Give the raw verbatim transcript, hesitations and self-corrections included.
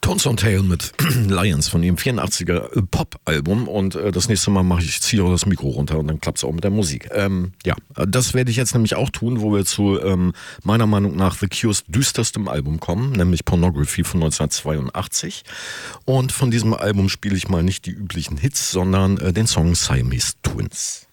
Constant Tale mit Lions von ihrem vierundachtziger Pop-Album und äh, das nächste Mal mache ich, ziehe auch das Mikro runter und dann klappt es auch mit der Musik. Ähm, ja, das werde ich jetzt nämlich auch tun, wo wir zu ähm, meiner Meinung nach The Cure's düsterstem Album kommen, nämlich Pornography von neunzehnhundertzweiundachtzig, und von diesem Album spiele ich mal nicht die üblichen Hits, sondern äh, den Song Siamese Twins.